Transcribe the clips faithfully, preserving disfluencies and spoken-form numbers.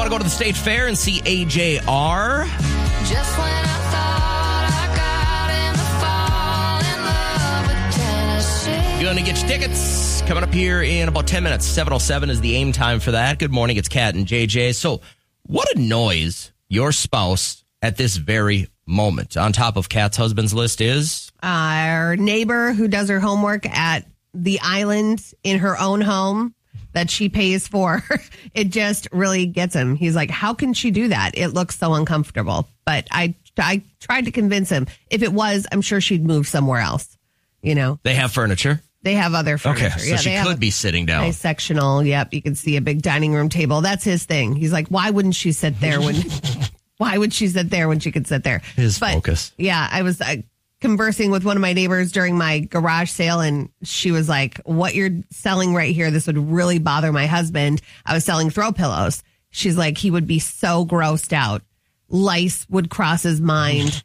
to go to the State Fair and see A J R. Just when I thought I got in the fall in love with Tennessee. Going to get your tickets coming up here in about ten minutes. seven oh seven is the aim time for that. Good morning. It's Kat and J J. So what annoys your spouse at this very moment? On top of Kat's husband's list is? Our neighbor who does her homework at the island in her own home that she pays for. It just really gets him. He's like, how can she do that? It looks so uncomfortable. But I, I tried to convince him. If it was, I'm sure she'd move somewhere else. You know, They have furniture? they have other furniture. Okay, so yeah, she they have could a be sitting down. nice sectional. Yep, you can see a big dining room table. That's his thing. He's like, why wouldn't she sit there when? Why would she sit there when she could sit there? His But, focus. Yeah, I was uh, conversing with one of my neighbors during my garage sale, and she was like, what you're selling right here, this would really bother my husband. I was selling throw pillows. She's like, he would be so grossed out. Lice would cross his mind.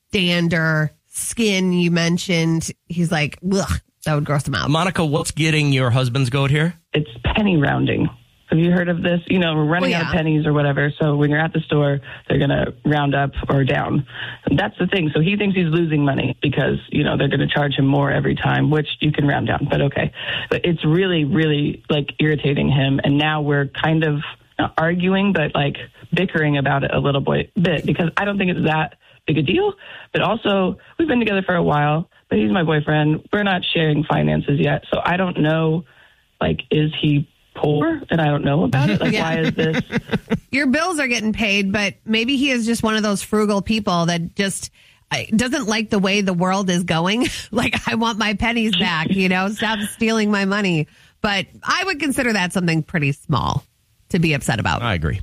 Dander, skin, you mentioned. He's like, ugh, that would gross him out. Monica, what's getting your husband's goat here? It's penny rounding. Have you heard of this? You know, we're running Well, out yeah. of pennies or whatever. So when you're at the store, they're going to round up or down. And that's the thing. So he thinks he's losing money because, you know, they're going to charge him more every time, which you can round down. But okay. But it's really, really like irritating him. And now we're kind of not arguing, but like bickering about it a little bit because I don't think it's that big a deal. But also, we've been together for a while, but he's my boyfriend. We're not sharing finances yet. So I don't know, like, is he poor and I don't know about it? Like, Yeah. why is this? Your bills are getting paid, but maybe he is just one of those frugal people that just uh, doesn't like the way the world is going. Like, I want my pennies back, you know, stop stealing my money. But I would consider that something pretty small to be upset about. I agree.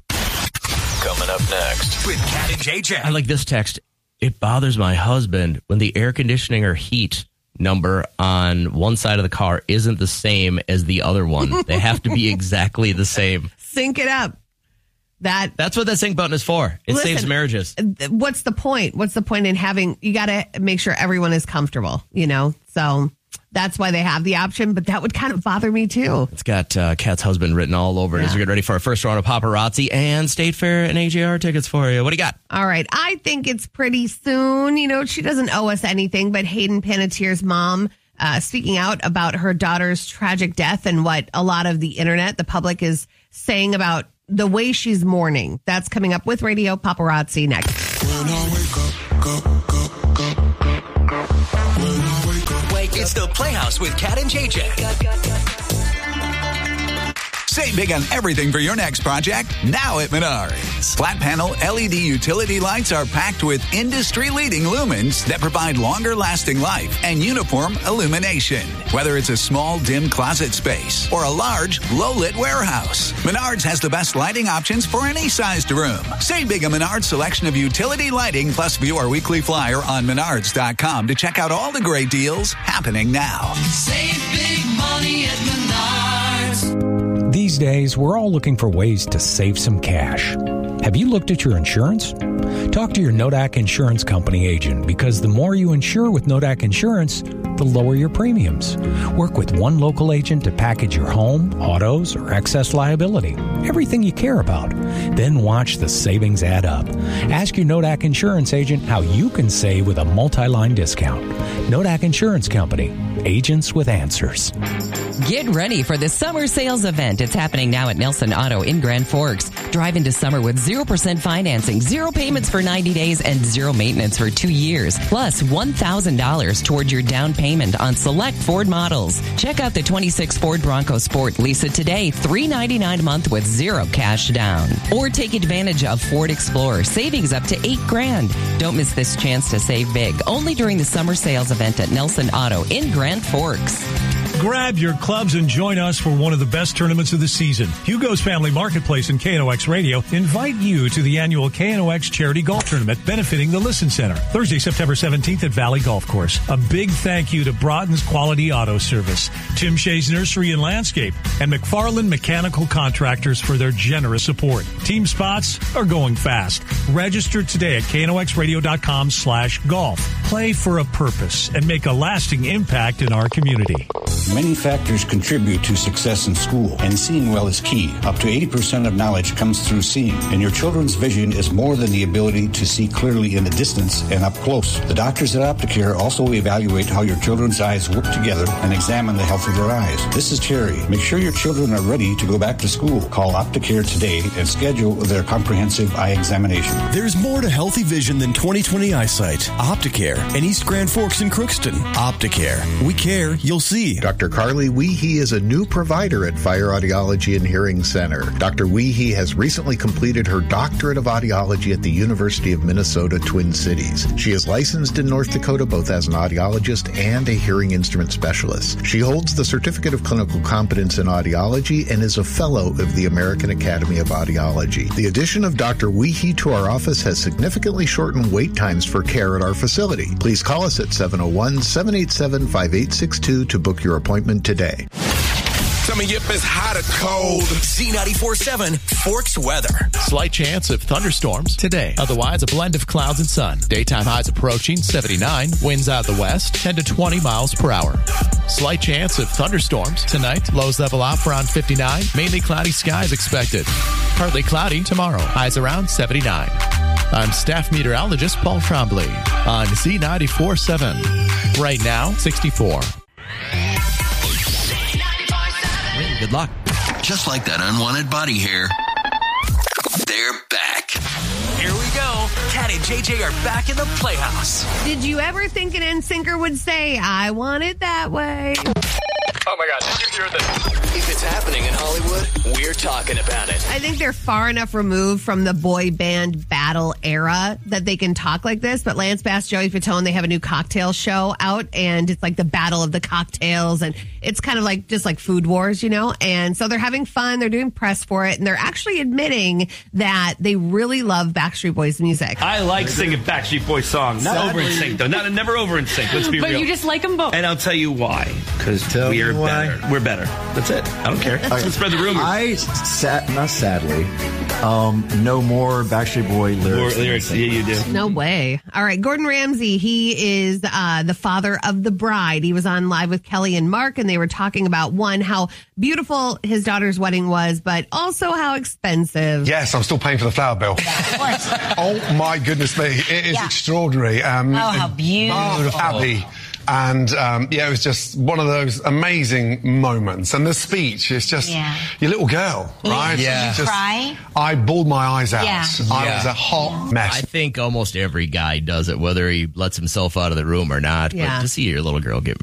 Coming up next with Kat and J J. I like this text. It bothers my husband when the air conditioning or heat number on one side of the car isn't the same as the other one. They have to be exactly the same. Sync it up. That That's what that sync button is for. It Listen, saves marriages. th- what's the point? What's the point in having, you got to make sure everyone is comfortable, you know? So that's why they have the option, but that would kind of bother me too. It's got uh, Kat's husband written all over it Yeah. as we get ready for our first round of paparazzi and State Fair and A J R tickets for you. What do you got? All right. I think it's pretty soon. You know, she doesn't owe us anything, but Hayden Panettiere's mom uh, speaking out about her daughter's tragic death and what a lot of the internet, the public is saying about the way she's mourning. That's coming up with Radio Paparazzi next. It's the Playhouse with Kat and J J. Save big on everything for your next project now at Menards. Flat panel L E D utility lights are packed with industry-leading lumens that provide longer-lasting life and uniform illumination. Whether it's a small, dim closet space or a large, low-lit warehouse, Menards has the best lighting options for any sized room. Save big on Menards' selection of utility lighting, plus view our weekly flyer on menards dot com to check out all the great deals happening now. Save big money at Menards. These days, we're all looking for ways to save some cash. Have you looked at your insurance? Talk to your Nodak Insurance Company agent because the more you insure with Nodak Insurance, the lower your premiums. Work with one local agent to package your home, autos, or excess liability. Everything you care about. Then watch the savings add up. Ask your Nodak Insurance agent how you can save with a multi-line discount. Nodak Insurance Company. Agents with answers. Get ready for the summer sales event. It's happening now at Nelson Auto in Grand Forks. Drive into summer with zero percent financing, zero payments for ninety days, and zero maintenance for two years. Plus one thousand dollars toward your down payment on select Ford models. Check out the twenty-six Ford Bronco Sport. Lease it today, three hundred ninety-nine dollars a month with zero cash down. Or take advantage of Ford Explorer. Savings up to eight grand. Don't miss this chance to save big. Only during the summer sales event at Nelson Auto in Grand Forks. Grab your clubs and join us for one of the best tournaments of the season. Hugo's Family Marketplace and K N O X Radio invite you to the annual K N O X Charity Golf Tournament benefiting the Listen Center, Thursday, September seventeenth at Valley Golf Course. A big thank you to Broughton's Quality Auto Service, Tim Shea's Nursery and Landscape, and McFarland Mechanical Contractors for their generous support. Team spots are going fast. Register today at K N O X radio dot com slash golf. Play for a purpose and make a lasting impact in our community. Many factors contribute to success in school, and seeing well is key. Up to eighty percent of knowledge comes through seeing, and your children's vision is more than the ability to see clearly in the distance and up close. The doctors at Opticare also evaluate how your children's eyes work together and examine the health of their eyes. This is Terry. Make sure your children are ready to go back to school. Call Opticare today and schedule their comprehensive eye examination. There's more to healthy vision than twenty twenty eyesight. Opticare in East Grand Forks and Crookston. Opticare. We care, you'll see. Doctor Carly Weehee is a new provider at Fire Audiology and Hearing Center. Doctor Weehee has recently completed her doctorate of audiology at the University of Minnesota Twin Cities. She is licensed in North Dakota both as an audiologist and a hearing instrument specialist. She holds the Certificate of Clinical Competence in Audiology and is a fellow of the American Academy of Audiology. The addition of Doctor Weehee to our office has significantly shortened wait times for care at our facility. Please call us at seven oh one, seven eight seven, five eight six two to book your appointment today. Tell me if it's hot or cold. Z ninety-four point seven Forks weather. Slight chance of thunderstorms today. Otherwise, a blend of clouds and sun. Daytime highs approaching seventy-nine. Winds out the west, ten to twenty miles per hour. Slight chance of thunderstorms tonight. Lows level off around fifty-nine. Mainly cloudy skies expected. Partly cloudy tomorrow. Highs around seventy-nine. I'm staff meteorologist Paul Trombley on Z ninety-four point seven. Right now, sixty-four. Good luck. Just like that unwanted body hair. They're back. Here we go. Cat and J J are back in the Playhouse. Did you ever think an N-Syncer would say, I want it that way? Oh my God, did you hear this? If it's happening in Hollywood, we're talking about it. I think they're far enough removed from the boy band battle era that they can talk like this. But Lance Bass, Joey Fatone, they have a new cocktail show out, and it's like the battle of the cocktails, and it's kind of like just like Food Wars, you know? And so they're having fun. They're doing press for it, and they're actually admitting that they really love Backstreet Boys music. I like singing Backstreet Boys songs. Not Sadly. over in sync, though. Not never over in sync. Let's be but real. you just like them both. And I'll tell you why. Because we are why. better. We're better. That's it. I don't care. Let's spread the rumor. I, sad, not sadly, um, know more Backstreet Boy lyrics. More lyrics. Yeah, you do. No way. All right. Gordon Ramsay, he is uh, the father of the bride. He was on Live with Kelly and Mark, and they were talking about, one, how beautiful his daughter's wedding was, but also how expensive. Yes, I'm still paying for the flower bill. Oh, my goodness me. It is Yeah. extraordinary. Um, Oh, how beautiful. Abby. And, um, yeah, it was just one of those amazing moments. And the speech is just Yeah. your little girl, right? Yeah. Just- Cry? I bawled my eyes out. Yeah. I Yeah. was a hot mess. I think almost every guy does it, whether he lets himself out of the room or not. Yeah. But to see your little girl get married.